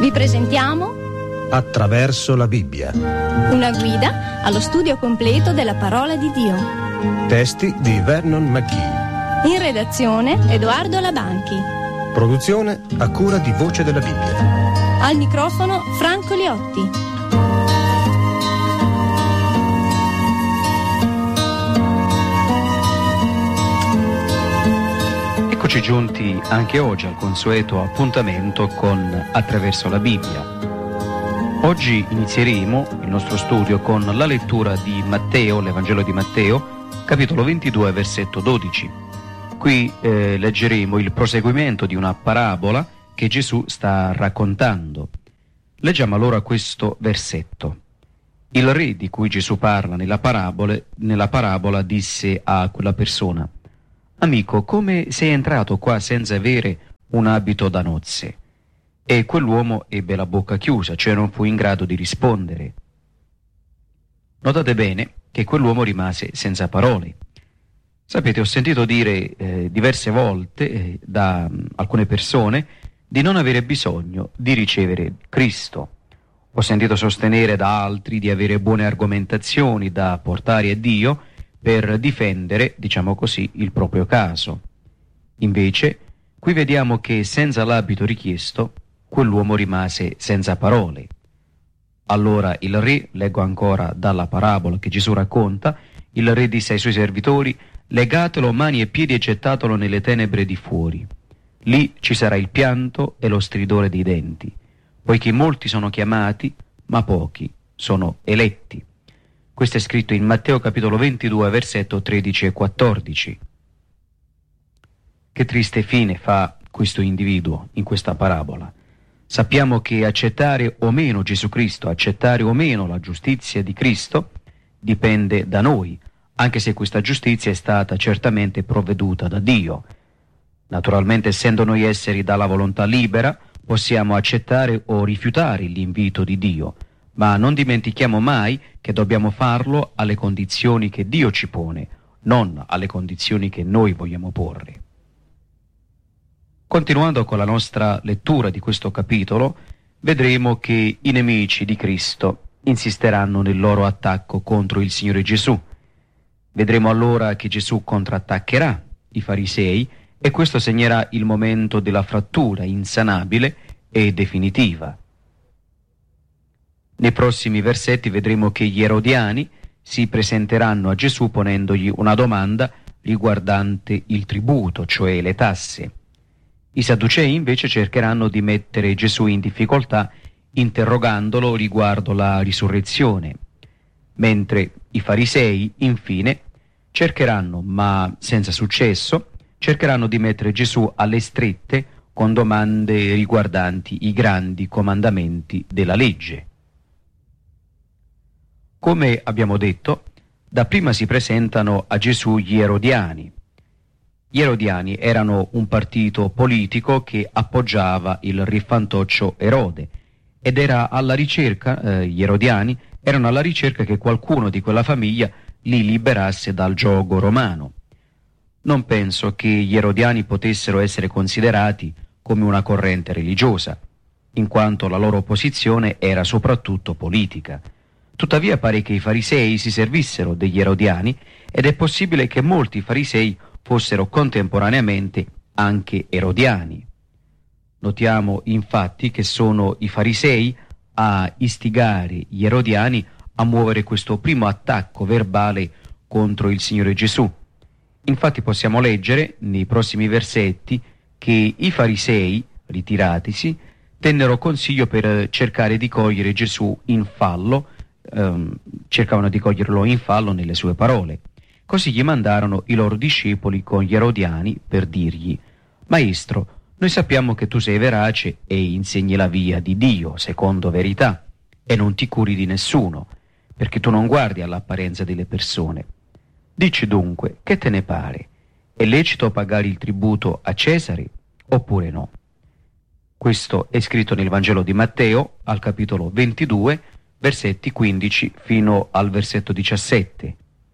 Vi presentiamo Attraverso la Bibbia. una guida allo studio completo della parola di Dio. Testi di Vernon McGee. In redazione Edoardo Labanchi. Produzione a cura di Voce della Bibbia. Al microfono Franco Liotti. Eccoci giunti anche oggi al consueto appuntamento con Attraverso la Bibbia. Oggi inizieremo il nostro studio con la lettura di Matteo, l'Evangelo di Matteo, capitolo 22, versetto 12. Qui leggeremo il proseguimento di una parabola che Gesù sta raccontando. Leggiamo allora questo versetto. Il re di cui Gesù parla nella parabola disse a quella persona: «Amico, come sei entrato qua senza avere un abito da nozze?» E quell'uomo ebbe la bocca chiusa, cioè non fu in grado di rispondere. Notate bene che quell'uomo rimase senza parole. Sapete, ho sentito dire diverse volte da alcune persone di non avere bisogno di ricevere Cristo. Ho sentito sostenere da altri di avere buone argomentazioni da portare a Dio per difendere, diciamo così, il proprio caso. Invece, qui vediamo che senza l'abito richiesto, quell'uomo rimase senza parole. Allora il re, leggo ancora dalla parabola che Gesù racconta, il re disse ai suoi servitori: «Legatelo mani e piedi e gettatelo nelle tenebre di fuori. Lì ci sarà il pianto e lo stridore dei denti, poiché molti sono chiamati, ma pochi sono eletti». Questo è scritto in Matteo capitolo 22, versetto 13 e 14. Che triste fine fa questo individuo in questa parabola. Sappiamo che accettare o meno Gesù Cristo, accettare o meno la giustizia di Cristo, dipende da noi, anche se questa giustizia è stata certamente provveduta da Dio. Naturalmente, essendo noi esseri dalla volontà libera, possiamo accettare o rifiutare l'invito di Dio, ma non dimentichiamo mai che dobbiamo farlo alle condizioni che Dio ci pone, non alle condizioni che noi vogliamo porre. Continuando con la nostra lettura di questo capitolo, vedremo che i nemici di Cristo insisteranno nel loro attacco contro il Signore Gesù. Vedremo allora che Gesù contrattaccherà i farisei e questo segnerà il momento della frattura insanabile e definitiva. Nei prossimi versetti vedremo che gli erodiani si presenteranno a Gesù ponendogli una domanda riguardante il tributo, cioè le tasse. I sadducei invece cercheranno di mettere Gesù in difficoltà interrogandolo riguardo la risurrezione, mentre i farisei, infine, cercheranno, ma senza successo, di mettere Gesù alle strette con domande riguardanti i grandi comandamenti della legge. Come abbiamo detto, dapprima si presentano a Gesù gli erodiani. Gli erodiani erano un partito politico che appoggiava il re fantoccio Erode ed era alla ricerca, gli erodiani erano alla ricerca che qualcuno di quella famiglia li liberasse dal giogo romano. Non penso che gli erodiani potessero essere considerati come una corrente religiosa, in quanto la loro posizione era soprattutto politica. Tuttavia pare che i farisei si servissero degli erodiani ed è possibile che molti farisei fossero contemporaneamente anche erodiani. Notiamo infatti che sono i farisei a istigare gli erodiani a muovere questo primo attacco verbale contro il Signore Gesù. Infatti possiamo leggere nei prossimi versetti che i farisei, ritiratisi, tennero consiglio per cercare di cogliere Gesù in fallo, cercavano di coglierlo in fallo nelle sue parole. Così gli mandarono i loro discepoli con gli erodiani per dirgli: «Maestro, noi sappiamo che tu sei verace e insegni la via di Dio secondo verità e non ti curi di nessuno, perché tu non guardi all'apparenza delle persone. Dici dunque, che te ne pare? È lecito pagare il tributo a Cesare oppure no?» Questo è scritto nel Vangelo di Matteo, al capitolo 22, versetti 15 fino al versetto 17.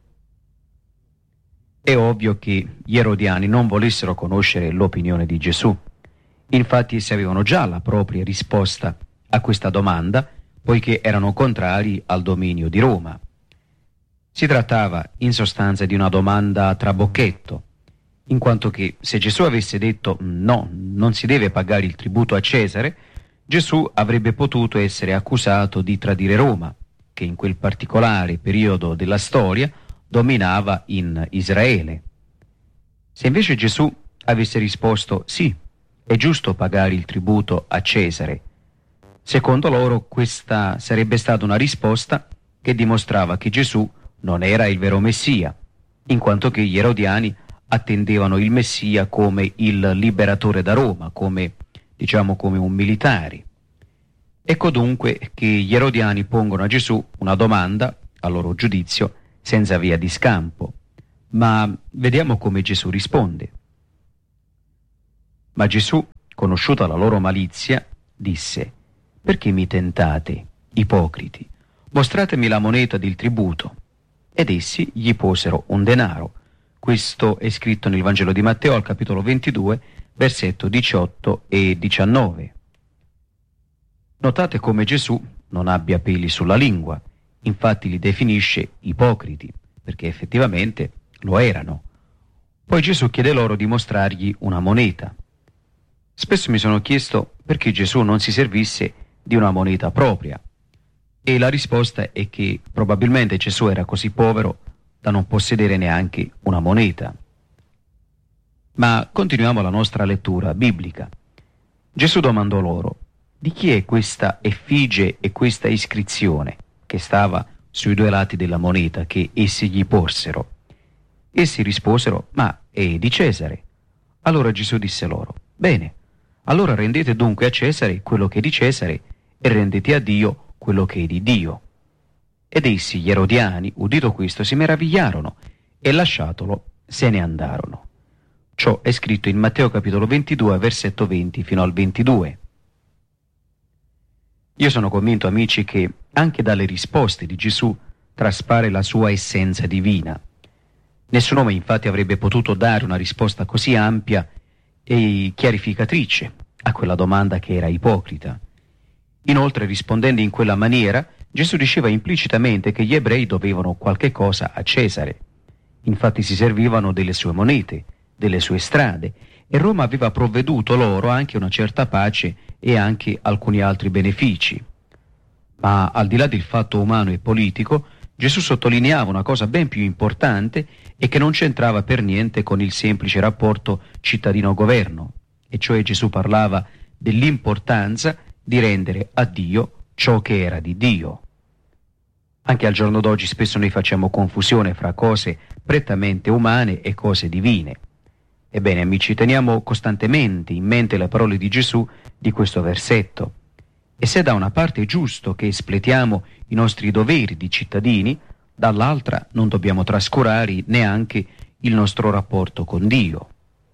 È ovvio che gli erodiani non volessero conoscere l'opinione di Gesù. Infatti essi avevano già la propria risposta a questa domanda, poiché erano contrari al dominio di Roma. Si trattava in sostanza di una domanda a trabocchetto, in quanto che se Gesù avesse detto no, non si deve pagare il tributo a Cesare, Gesù avrebbe potuto essere accusato di tradire Roma, che in quel particolare periodo della storia dominava in Israele. Se invece Gesù avesse risposto sì, è giusto pagare il tributo a Cesare, secondo loro questa sarebbe stata una risposta che dimostrava che Gesù non era il vero Messia, in quanto che gli erodiani attendevano il Messia come il liberatore da Roma, come un militare. Ecco dunque che gli erodiani pongono a Gesù una domanda, a loro giudizio, senza via di scampo. Ma vediamo come Gesù risponde. Ma Gesù, conosciuta la loro malizia, disse: «Perché mi tentate, ipocriti? Mostratemi la moneta del tributo». Ed essi gli posero un denaro. Questo è scritto nel Vangelo di Matteo al capitolo 22, versetto 18 e 19. Notate come Gesù non abbia peli sulla lingua, infatti li definisce ipocriti, perché effettivamente lo erano. Poi Gesù chiede loro di mostrargli una moneta. Spesso mi sono chiesto perché Gesù non si servisse di una moneta propria, e la risposta è che probabilmente Gesù era così povero da non possedere neanche una moneta. Ma continuiamo la nostra lettura biblica. Gesù domandò loro: «Di chi è questa effigie e questa iscrizione che stava sui due lati della moneta che essi gli porsero?» Essi risposero: «Ma è di Cesare». Allora Gesù disse loro: «Bene, allora rendete dunque a Cesare quello che è di Cesare e rendete a Dio quello che è di Dio». Ed essi, gli erodiani, udito questo, si meravigliarono e lasciatolo se ne andarono. Ciò è scritto in Matteo capitolo 22, versetto 20 fino al 22. Io sono convinto, amici, che anche dalle risposte di Gesù traspare la sua essenza divina. Nessun uomo infatti avrebbe potuto dare una risposta così ampia e chiarificatrice a quella domanda che era ipocrita. Inoltre, rispondendo in quella maniera, Gesù diceva implicitamente che gli ebrei dovevano qualche cosa a Cesare. Infatti si servivano delle sue monete, delle sue strade, e Roma aveva provveduto loro anche una certa pace e anche alcuni altri benefici. Ma al di là del fatto umano e politico, Gesù sottolineava una cosa ben più importante e che non c'entrava per niente con il semplice rapporto cittadino-governo, e cioè Gesù parlava dell'importanza di rendere a Dio ciò che era di Dio. Anche al giorno d'oggi spesso noi facciamo confusione fra cose prettamente umane e cose divine. Ebbene, amici, teniamo costantemente in mente le parole di Gesù di questo versetto. E se da una parte è giusto che espletiamo i nostri doveri di cittadini, dall'altra non dobbiamo trascurare neanche il nostro rapporto con Dio.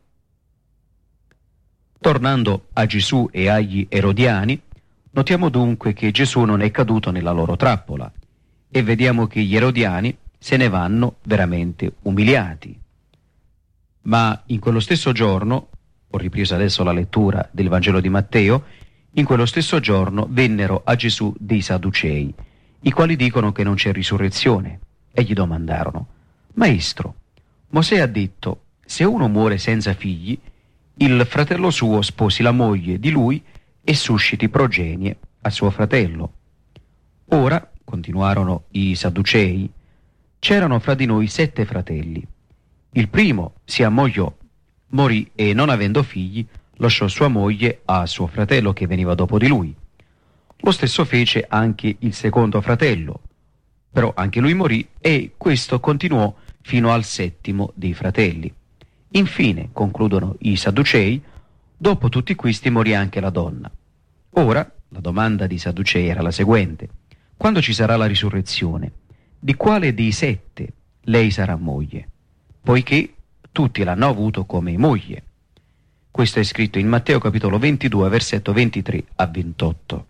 Tornando a Gesù e agli erodiani, notiamo dunque che Gesù non è caduto nella loro trappola e vediamo che gli erodiani se ne vanno veramente umiliati. Ma in quello stesso giorno, ho ripreso adesso la lettura del Vangelo di Matteo, in quello stesso giorno vennero a Gesù dei Sadducei, i quali dicono che non c'è risurrezione, e gli domandarono: «Maestro, Mosè ha detto, se uno muore senza figli, il fratello suo sposi la moglie di lui e susciti progenie a suo fratello. Ora», continuarono i Sadducei, «c'erano fra di noi 7 fratelli. Il primo si ammogliò, morì e non avendo figli lasciò sua moglie a suo fratello che veniva dopo di lui. Lo stesso fece anche il secondo fratello, però anche lui morì e questo continuò fino al 7° dei fratelli. Infine, concludono i Sadducei, dopo tutti questi morì anche la donna. Ora, la domanda dei Sadducei era la seguente: quando ci sarà la risurrezione, di quale dei 7 lei sarà moglie? Poiché tutti l'hanno avuto come moglie. Questo è scritto in Matteo capitolo 22, versetto 23 a 28.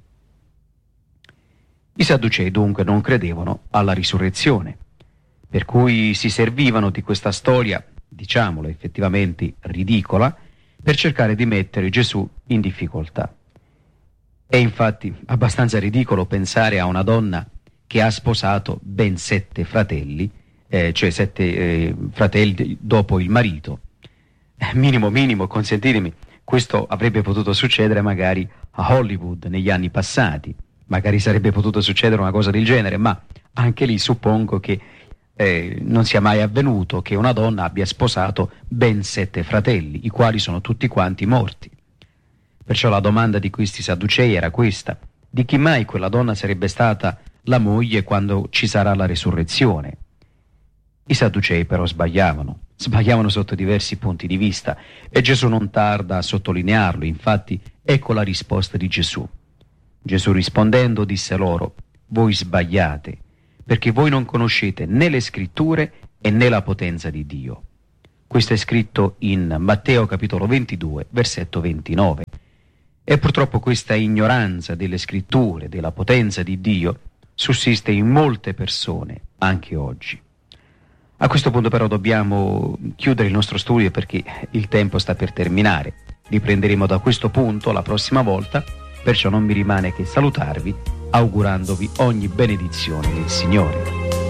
I Sadducei dunque non credevano alla risurrezione, per cui si servivano di questa storia, diciamolo effettivamente ridicola, per cercare di mettere Gesù in difficoltà. È infatti abbastanza ridicolo pensare a una donna che ha sposato ben 7 fratelli, cioè 7 fratelli dopo il marito. Minimo, consentitemi, questo avrebbe potuto succedere magari a Hollywood negli anni passati, magari sarebbe potuto succedere una cosa del genere, ma anche lì suppongo che non sia mai avvenuto che una donna abbia sposato ben 7 fratelli, i quali sono tutti quanti morti. Perciò la domanda di questi sadducei era questa: di chi mai quella donna sarebbe stata la moglie quando ci sarà la resurrezione? I sadducei però sbagliavano sotto diversi punti di vista, e Gesù non tarda a sottolinearlo. Infatti ecco la risposta di Gesù. Gesù rispondendo disse loro: voi sbagliate, perché voi non conoscete né le scritture e né la potenza di Dio. Questo è scritto in Matteo capitolo 22, versetto 29. E purtroppo questa ignoranza delle scritture, della potenza di Dio, sussiste in molte persone anche oggi. A questo punto però dobbiamo chiudere il nostro studio perché il tempo sta per terminare. Riprenderemo da questo punto la prossima volta, perciò non mi rimane che salutarvi augurandovi ogni benedizione del Signore.